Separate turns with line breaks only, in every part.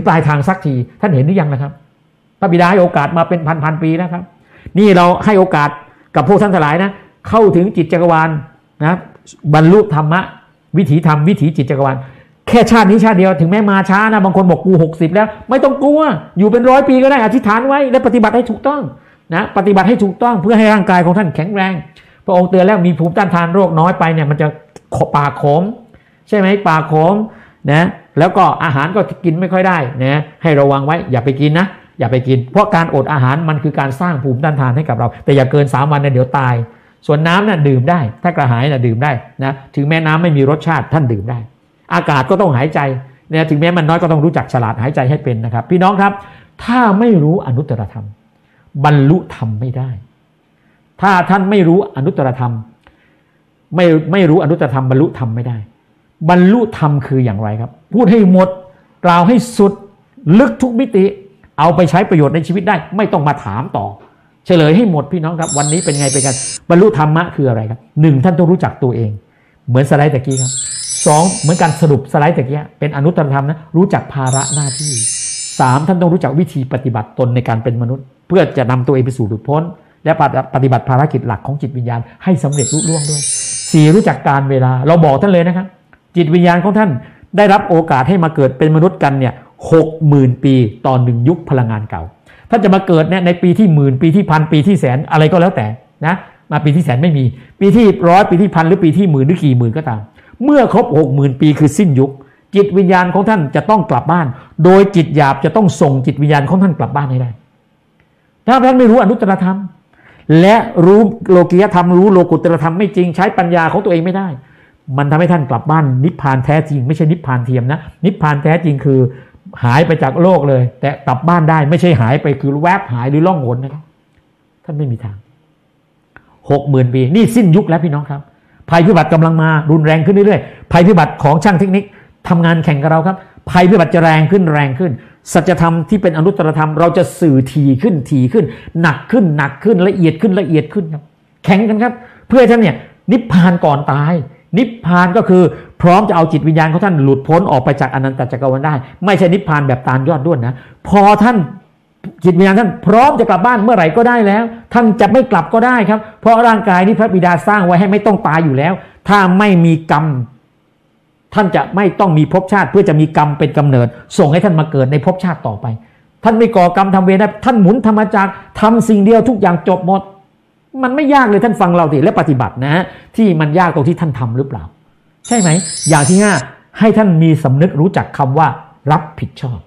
ปลายทางสักทีท่านเห็นหรือยังนะครับพระบิดาให้โอกาสมาเป็นพันปีแล้วครับนี่เราให้โอกาสกับพวกท่านทั้งหลายนะเข้าถึงจิตจักรวาลนะบรรลุธรรมะวิถีธรรมวิถีจิตจักรวาลแค่ชาตินี้ชาติเดียวถึงแม้มาช้านะบางคนบอกกู60แล้วไม่ต้องกลัวอยู่เป็น100 ปีก็ได้อธิษฐานไว้และปฏิบัติให้ถูกต้องนะปฏิบัติให้ถูกต้องเพื่อให้ร่างกายของท่านแข็งแรงพระองค์เตือนแล้วมีภูมิต้านทานโรคน้อยไปเนี่ยมันจะปากขมใช่ไหมปากขมนะแล้วก็อาหารก็กินไม่ค่อยได้นะให้ระวังไว้อย่าไปกินนะอย่าไปกินเพราะการอดอาหารมันคือการสร้างภูมิต้านทานให้กับเราแต่อย่าเกิน3 วันนะเดี๋ยวตายส่วนน้ำน่ะดื่มได้ถ้ากระหายน่ะดื่มได้นะถึงแม้น้ำไม่มีรสชาติท่านดื่มได้อากาศก็ต้องหายใจเนี่ยถึงแม้มันน้อยก็ต้องรู้จักฉลาดหายใจให้เป็นนะครับพี่น้องครับถ้าไม่รู้อนุตตรธรรมบรรลุธรรมไม่ได้ถ้าท่านไม่รู้อนุตตรธรรมไม่รู้อนุตตรธรรมบรรลุธรรมไม่ได้บรรลุธรรมคืออย่างไรครับพูดให้หมดกล่าวให้สุดลึกทุกมิติเอาไปใช้ประโยชน์ในชีวิตได้ไม่ต้องมาถามต่อเฉลยให้หมดพี่น้องครับวันนี้เป็นไงเป็นกันบรรลุธรรมะคืออะไรครับ1ท่านต้องรู้จักตัวเองเหมือนสไลด์ตะกี้ครับ2เหมือนการสรุปสไลด์ตะกี้เป็นอนุตตรธรรมนะรู้จักภาระหน้าที่3ท่านต้องรู้จักวิธีปฏิบัติตนในการเป็นมนุษย์เพื่อจะนำตัวเองไปสู่หลุดพ้นและปฏิบัติภารกิจหลักของจิตวิญญาณให้สำเร็จลุล่วงด้วย4รู้จักการเวลาเราบอกท่านเลยนะครับจิตวิญญาณของท่านได้รับโอกาสให้มาเกิดเป็นมนุษย์กันเนี่ย60,000 ปีต่อ1ยุคพลังงานเก่าท่านจะมาเกิดเนี่ยในปีที่10,000ปีที่1,000ปีที่แสนอะไรก็แล้วแต่นะมาปีที่แสนไม่มีปีที่100ปีที่1,000หรือปีที่10,000หรือกี่หมื่นก็ตามเมื่อครบ60,000 ปีคือสิ้นยุคจิตวิญญาณของท่านจะต้องกลับบ้านโดยจิตหยาบจะต้องส่งจิตวิญญาณของท่านกลับบ้านให้ได้ถ้าท่านไม่รู้อนุตตรธรรมและรู้โลกียธรรมรู้โลกุตตรธรรมไม่จริงใช้ปัญญาของตัวเองไม่ได้มันทำให้ท่านกลับบ้านนิพพานแท้จริงไม่ใช่นิพพานเทียมนะนิพพานแท้จริงคือหายไปจากโลกเลยแต่กลับบ้านได้ไม่ใช่หายไปคือแวบหายหรือล่องหนนะครับท่านไม่มีทาง60,000 ปีนี่สิ้นยุคแล้วพี่น้องครับภัยพิบัติกำลังมารุนแรงขึ้นเรื่อยๆภัยพิบัติของช่างเทคนิคทำงานแข่งกับเราครับภัยพิบัติจะแรงขึ้นสัจธรรมที่เป็นอนุตตรธรรมเราจะสื่อถี่ขึ้นหนักขึ้นละเอียดขึ้นครับแข่งกันครับเพื่อท่านเนี่ยนิพพานก่อนตายนิพพานก็คือพร้อมจะเอาจิตวิญญาณของท่านหลุดพ้นออกไปจากอนันตจักรวาลได้ไม่ใช่นิพพานแบบตาลยอดด้วนนะพอท่านจิตวิญญาณท่านพร้อมจะกลับบ้านเมื่อไหร่ก็ได้แล้วท่านจะไม่กลับก็ได้ครับเพราะร่างกายนี้พระบิดาสร้างไว้ให้ไม่ต้องตายอยู่แล้วถ้าไม่มีกรรมท่านจะไม่ต้องมีภพชาติเพื่อจะมีกรรมเป็นกำเนิดส่งให้ท่านมาเกิดในภพชาติต่อไปท่านไม่ก่อกรรมทำเวรได้ท่านหมุนธรรมจักรทำสิ่งเดียวทุกอย่างจบหมดมันไม่ยากเลยท่านฟังเราดิและปฏิบัตินะที่มันยากตรงที่ท่านทำหรือเปล่าใช่ไหมอย่างที่5ให้ท่านมีสำนึกรู้จักคำว่ารับผิดชอบ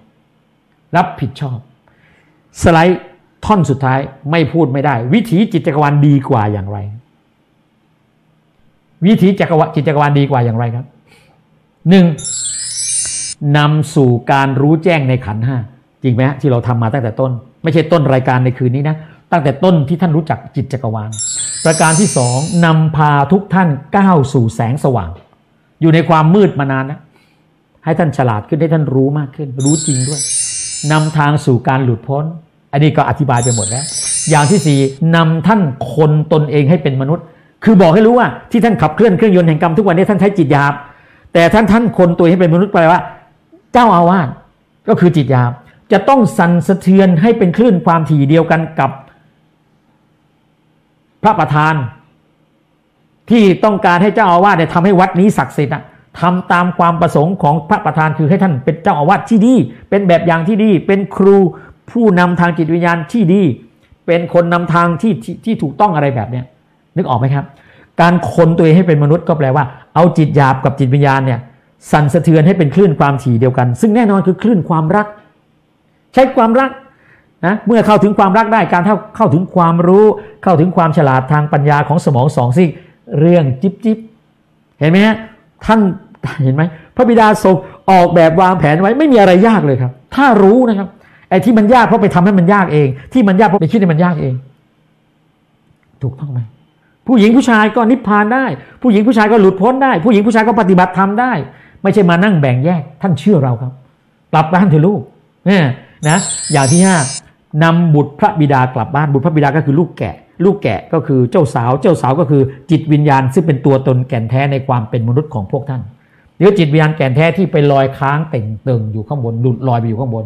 สไลด์ท่อนสุดท้ายไม่พูดไม่ได้วิถีจิตจักรวาลดีกว่าอย่างไรวิถีจิตจักรวาลดีกว่าอย่างไรครับ 1. นำสู่การรู้แจ้งในขันธ์5จริงไหมฮะที่เราทำมาตั้งแต่ต้นไม่ใช่ต้นรายการในคืนนี้นะตั้งแต่ต้นที่ท่านรู้จักจิตจักรวาลประการที่2นำพาทุกท่านก้าวสู่แสงสว่างอยู่ในความมืดมานานนะให้ท่านฉลาดขึ้นให้ท่านรู้มากขึ้นรู้จริงด้วยนำทางสู่การหลุดพ้นอันนี้ก็อธิบายไปหมดแล้วอย่างที่4นำท่านคนตนเองให้เป็นมนุษย์คือบอกให้รู้ว่าที่ท่านขับเคลื่อนเครื่องยนต์แห่งกรรมทุกวันนี้ท่านใช้จิตหยาบแต่ท่านคนตัวให้เป็นมนุษย์แปลว่าเจ้าอาวาสก็คือจิตหยาบจะต้องสั่นสะเทือนให้เป็นคลื่นความถี่เดียวกันกับพระประธานที่ต้องการให้เจ้าอาวาสเนี่ยทำให้วัดนี้ศักดิ์สิทธิ์ทำตามความประสงค์ของพระประธานคือให้ท่านเป็นเจ้าอาวาสที่ดีเป็นแบบอย่างที่ดีเป็นครูผู้นำทางจิตวิญญาณที่ดีเป็นคนนำทางที่ถูกต้องอะไรแบบเนี้ยนึกออกไหมครับการคนตัวเองให้เป็นมนุษย์ก็แปลว่าเอาจิตหยาบกับจิตวิญญาณเนี่ยสั่นสะเทือนให้เป็นคลื่นความถี่เดียวกันซึ่งแน่นอนคือคลื่นความรักใช้ความรักนะเมื่อเข้าถึงความรักได้การเข้าถึงความรู้เข้าถึงความฉลาดทางปัญญาของสมอง2 ซีกเรื่องจิ๊บเห็นไหมฮะท่านเห็นไหมพระบิดาทรงออกแบบวางแผนไว้ไม่มีอะไรยากเลยครับถ้ารู้นะครับไอ้ที่มันยากเพราะไปทำให้มันยากเองที่มันยากเพราะไปคิดให้มันยากเองถูกต้องไหมผู้หญิงผู้ชายก็นิพพานได้ผู้หญิงผู้ชายก็หลุดพ้นได้ผู้หญิงผู้ชายก็ปฏิบัติธรรมได้ไม่ใช่มานั่งแบ่งแยกท่านเชื่อเราครับกลับบ้านเถอะลูกเนี่ยนะอย่างที่5นำบุตรพระบิดากลับบ้านบุตรพระบิดาก็คือลูกแกะก็คือเจ้าสาวก็คือจิตวิญญาณซึ่งเป็นตัวตนแก่นแท้ในความเป็นมนุษย์ของพวกท่านหรือจิตวิญญาณแก่นแท้ที่ไปลอยค้างเต่งตึงอยู่ข้างบนหลุดลอยไปอยู่ข้างบน